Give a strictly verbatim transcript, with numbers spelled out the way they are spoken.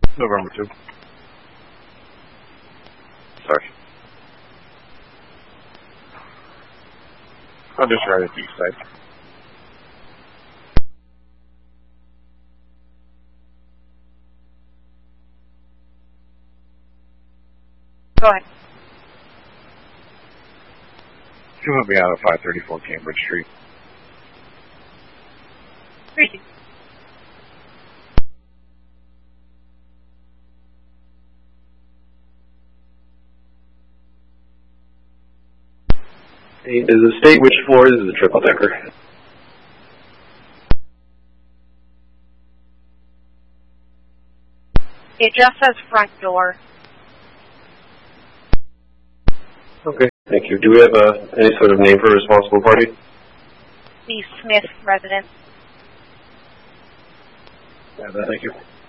November two. Sorry. I'll just write it to you, site. Go ahead. You will be out at five thirty-four Cambridge Street. Ready. Hey, does it state which floor is the triple decker? It just says front door. Okay, thank you. Do we have uh, any sort of name for a responsible party? The Smith residence. Yeah, thank you.